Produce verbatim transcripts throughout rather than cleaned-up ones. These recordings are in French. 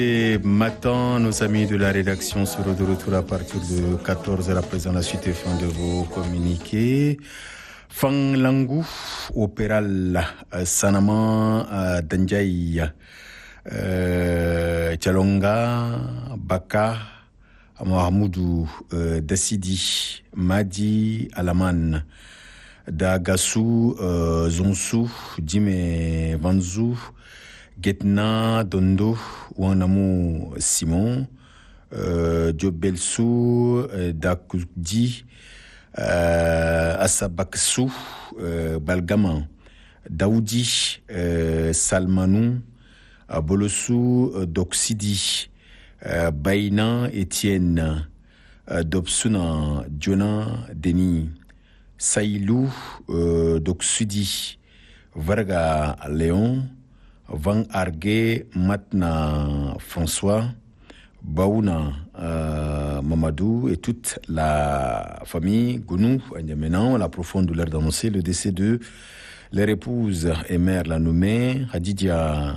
Et matin, nos amis de la rédaction seront de retour à partir de quatorze heures à présent. La suite est fin de vos communiqués. Fang Langu, Opéral, Sanama, Danjai, Tchalonga, Baka, Mohamedou, Dassidi, Madi, Alaman, Dagasu, Zonsu, Dime Vanzu, Getna, Dondo, Wanamu, Simon, Diobelsu, Dakudi, Euh, Asabaksu, euh, Balgaman, Daoudi, euh, Salmanou, Bolosu, euh, Doxidi, euh, Baïna, Etienne, euh, Dobsuna, Djona, Denis, Saïlou, euh, Doxudi, Varga, Léon, Van Argue, Matna, François, Baouna, euh, Mamadou et toute la famille Gounou, Ndiamenan, la profonde douleur d'annoncer le décès de leur épouse et mère, la nommée Khadija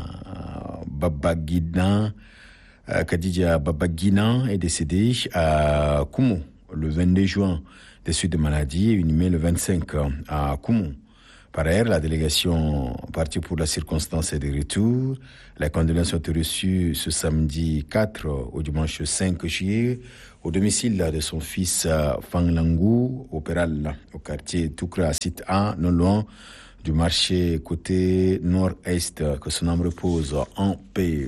Babagina. Euh, Khadija Babagina est décédée à Koumou le vingt-deux juin, des suites de maladie, et inhumée le vingt-cinq à Koumou. Par ailleurs, la délégation partie pour la circonstance est de retour. Les condoléances ont été reçues ce samedi quatre au dimanche cinq juillet au domicile de son fils Fang Langu, Opéral, au quartier Toukra, site A, non loin du marché côté nord-est. Que son âme repose en paix.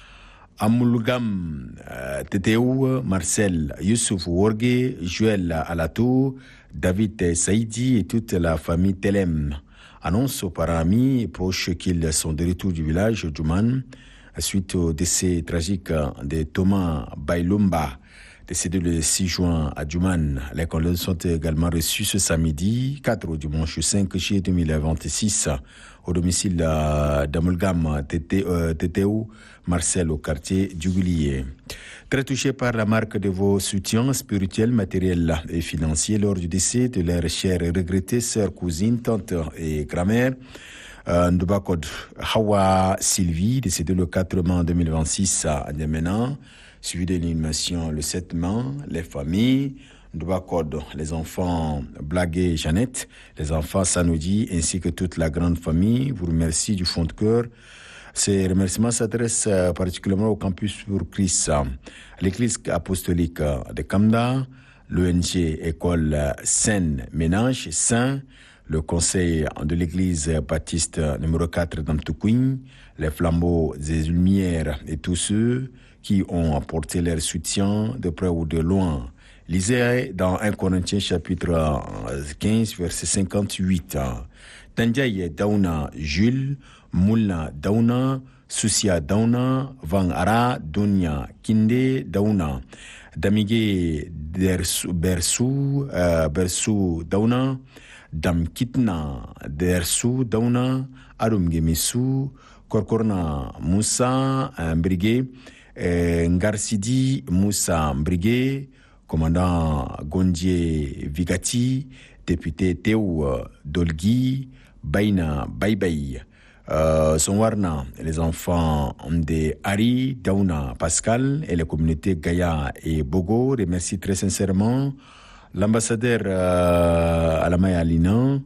Amoulgam, euh, Teteou, Marcel, Youssouf Worgue, Joël Alato, David Saïdi et toute la famille Telem annonce aux parents, amis et proches qu'ils sont de retour du village Djouman suite au décès tragique de Thomas Bailumba, décédé le six juin à Djouman. Les condoléances sont également reçues ce samedi quatre au dimanche cinq juillet deux mille vingt-six au domicile d'Amoulgam Teteou Marcel au quartier du Goulier. Très touché par la marque de vos soutiens spirituels, matériels et financiers lors du décès de leur chère et regrettée sœur, cousine, tante et grand-mère, euh, Ndubakod Hawa Sylvie, décédée le quatre mai deux mille vingt-six à N'Djamena, suivi de l'inhumation le sept mai, les familles, Ndubakod, les enfants Blagué et Jeannette, les enfants Sanoudi, ainsi que toute la grande famille, vous remercie du fond de cœur. Ces remerciements s'adressent particulièrement au campus pour Christ, l'église apostolique de Kamda, l'O N G École Saint Ménage Saint, le conseil de l'église baptiste numéro quatre d'Amtoukoui, les flambeaux des lumières et tous ceux qui ont apporté leur soutien de près ou de loin. Lisez dans un Corinthiens chapitre quinze verset cinquante-huit. Tandjaye Dauna Jules, Moulna Dauna, Soucia Dauna, Van Ara Donia Kinde Dauna, Damige Bersou, euh, Bersou Dauna, Dam Kitna Dersu Dauna, Arum Gemesu, Korkorna Moussa Mbrigué, euh, Ngarsidi Moussa Mbrigué, commandant Gondier Vigati, député Théo Dolgui, Baina Baibay, euh, Sonwarna, les enfants de Hari, Dauna, Pascal et les communautés Gaïa et Bogo remercient très sincèrement l'ambassadeur euh, Alamaya Alina,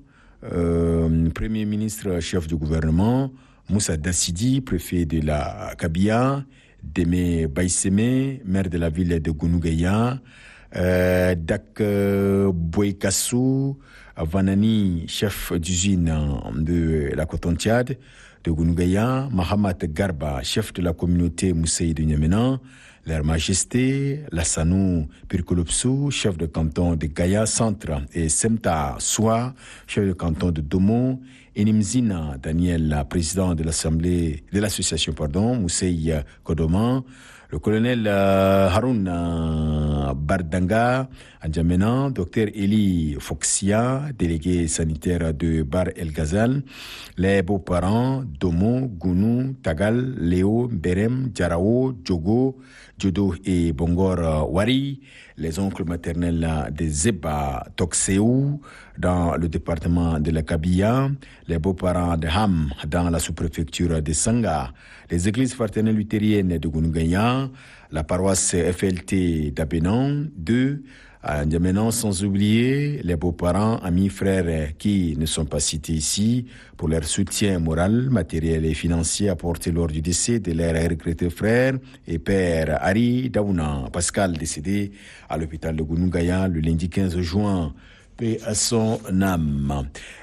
euh, premier ministre chef du gouvernement, Moussa Dassidi, préfet de la Kabia, Deme Baïseme, maire de la ville de Gounougaya, euh, Dak euh, Boykassou, Vanani, chef d'usine de la coton-tiade de Gounougaya, Mahamat Garba, chef de la communauté Moussaï de N'Djamena, Leur Majesté, Lassanou Pirkolopsou, chef de canton de Gaïa Centre, et Semta Soua, chef de canton de Domo, et Nimzina Daniel, président de l'Assemblée, de l'association, pardon, Moussaï Kodoman, le colonel euh, Haroun euh, Bardanga, à N'Djamena, docteur Eli Foxia, délégué sanitaire de Bar El Ghazal, les beaux-parents, Domo, Gounou, Tagal, Léo, Berem, Djarao, Djogo, Djodo et Bongor euh, Wari, les oncles maternels de Zeba Tokseou, dans le département de la Kabia, les beaux-parents de Ham dans la sous-préfecture de Sanga, les églises fraternelles luthériennes de Gunuganya, la paroisse F L T d'Abénan, deux à N'Djamena, sans oublier les beaux-parents, amis, frères qui ne sont pas cités ici pour leur soutien moral, matériel et financier apporté lors du décès de leur regretté frère et père Harry Daouna, Pascal, décédé à l'hôpital de Gunugaya le lundi quinze juin. Paix à son âme.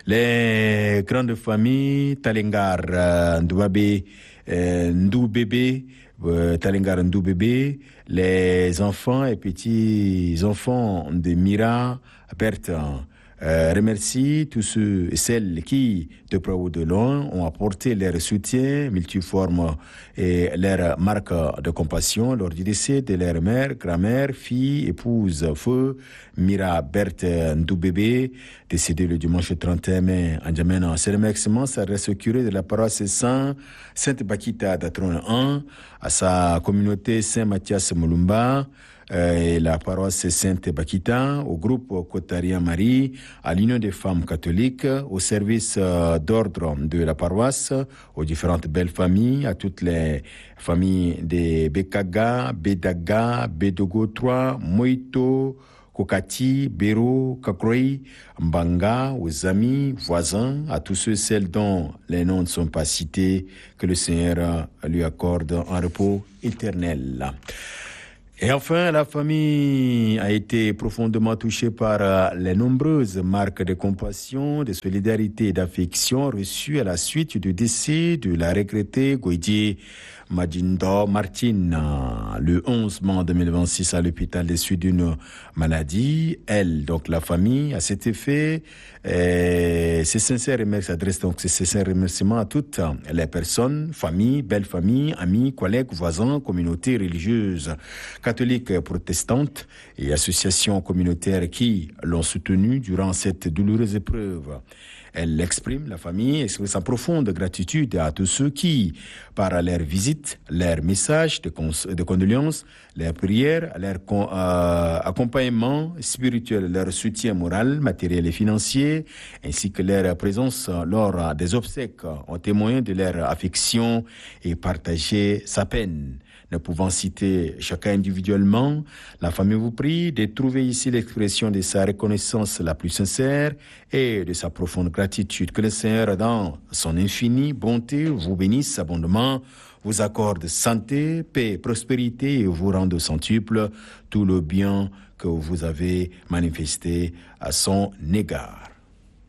Les grandes familles, Talengar, euh, Ndouabé, euh, Ndoubébé, euh, Talengar Ndoubébé, les enfants et petits-enfants de Mira, Berthe, euh, remercie tous ceux et celles qui, de près ou de loin, ont apporté leur soutien multiforme et leur marque de compassion lors du décès de leur mère, grand-mère, fille, épouse, feu, Mira Berthe Ndoubébé, décédée le dimanche trente et un mai à N'Djamena. Ces remerciements s'adressent au curé de la paroisse Saint, Sainte Bakita d'Atron un, à sa communauté Saint-Mathias Moulumba, et la paroisse Sainte Bakita, au groupe Kotaria Marie, à l'Union des femmes catholiques, au service d'ordre de la paroisse, aux différentes belles familles, à toutes les familles des Bekaga, Bedaga, Bedogo trois, Moito, Kokati, Bero, Kakroi, Mbanga, aux amis, voisins, à tous ceux et celles dont les noms ne sont pas cités, que le Seigneur lui accorde un repos éternel. Et enfin, la famille a été profondément touchée par les nombreuses marques de compassion, de solidarité et d'affection reçues à la suite du décès de la regrettée Goïdier Madjindo Martine le onze mai deux mille vingt-six à l'hôpital des suites d'une maladie. Elle, donc la famille, à cet effet, et ses sincères remerciements s'adressent donc ses sincères remerciements à toutes les personnes, familles, belles familles, amis, collègues, voisins, communautés religieuses, catholiques, protestantes et associations communautaires qui l'ont soutenue durant cette douloureuse épreuve. Elle exprime, la famille exprime sa profonde gratitude à tous ceux qui, par leur visite, leurs messages de, cons- de condoléances, leurs prières, leur con- euh, accompagnement spirituel, leur soutien moral, matériel et financier, ainsi que leur présence lors des obsèques, ont témoigné de leur affection et partagé sa peine. Ne pouvant citer chacun individuellement, la famille vous prie de trouver ici l'expression de sa reconnaissance la plus sincère et de sa profonde gratitude. Que le Seigneur, dans son infinie bonté, vous bénisse abondamment, vous accorde santé, paix, prospérité et vous rende au centuple tout le bien que vous avez manifesté à son égard.